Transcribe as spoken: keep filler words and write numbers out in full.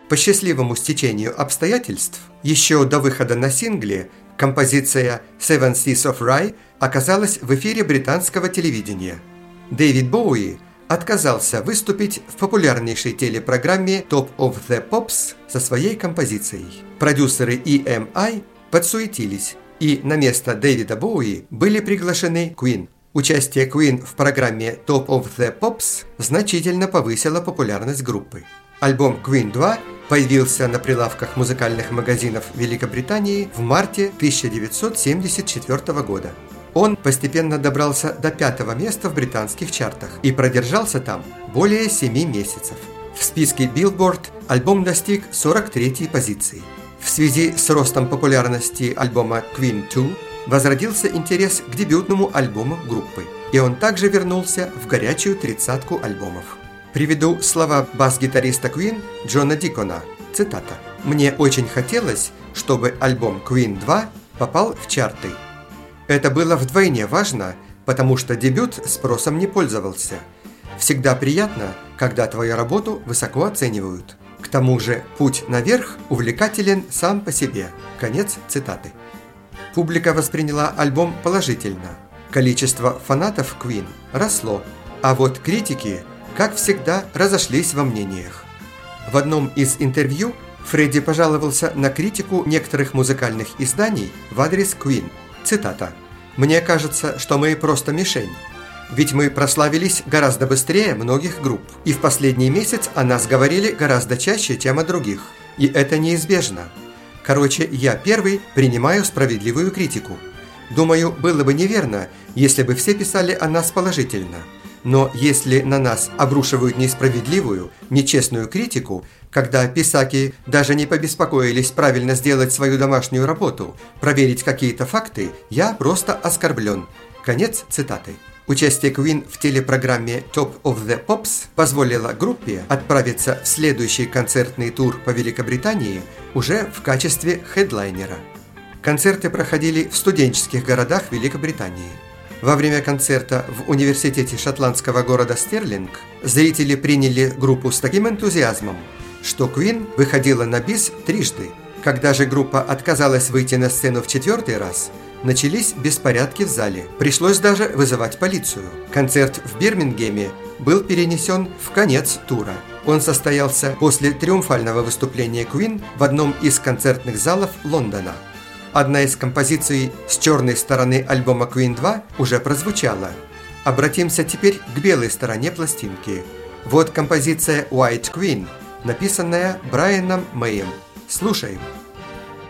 По счастливому стечению обстоятельств, еще до выхода на сингле композиция «Seven Seas of Rhye» оказалась в эфире британского телевидения. Дэвид Боуи отказался выступить в популярнейшей телепрограмме Top of the Pops со своей композицией. Продюсеры и эм ай подсуетились, и на место Дэвида Боуи были приглашены Queen. Участие Queen в программе Top of the Pops значительно повысило популярность группы. Альбом Queen два появился на прилавках музыкальных магазинов Великобритании в марте тысяча девятьсот семьдесят четвёртого года. Он постепенно добрался до пятого места в британских чартах и продержался там более семи месяцев. В списке Billboard альбом достиг сорок третьей позиции. В связи с ростом популярности альбома Queen два возродился интерес к дебютному альбому группы, и он также вернулся в горячую тридцатку альбомов. Приведу слова бас-гитариста Queen Джона Дикона, цитата: «Мне очень хотелось, чтобы альбом Queen два попал в чарты. Это было вдвойне важно, потому что дебют спросом не пользовался. Всегда приятно, когда твою работу высоко оценивают. К тому же путь наверх увлекателен сам по себе». Конец цитаты. Публика восприняла альбом положительно. Количество фанатов Queen росло, а вот критики, как всегда, разошлись во мнениях. В одном из интервью Фредди пожаловался на критику некоторых музыкальных изданий в адрес Queen. Цитата: «Мне кажется, что мы просто мишень. Ведь мы прославились гораздо быстрее многих групп, и в последний месяц о нас говорили гораздо чаще, чем о других. И это неизбежно. Короче, я первый принимаю справедливую критику. Думаю, было бы неверно, если бы все писали о нас положительно. Но если на нас обрушивают несправедливую, нечестную критику, когда писаки даже не побеспокоились правильно сделать свою домашнюю работу, проверить какие-то факты, я просто оскорблен». Конец цитаты. Участие Queen в телепрограмме Top of the Pops позволило группе отправиться в следующий концертный тур по Великобритании уже в качестве хедлайнера. Концерты проходили в студенческих городах Великобритании. Во время концерта в университете шотландского города Стерлинг зрители приняли группу с таким энтузиазмом, что Queen выходила на бис трижды. Когда же группа отказалась выйти на сцену в четвертый раз, начались беспорядки в зале. Пришлось даже вызывать полицию. Концерт в Бирмингеме был перенесен в конец тура. Он состоялся после триумфального выступления Queen в одном из концертных залов Лондона. Одна из композиций с черной стороны альбома Queen два уже прозвучала. Обратимся теперь к белой стороне пластинки. Вот композиция White Queen, написанная Брайаном Мэем. Слушаем.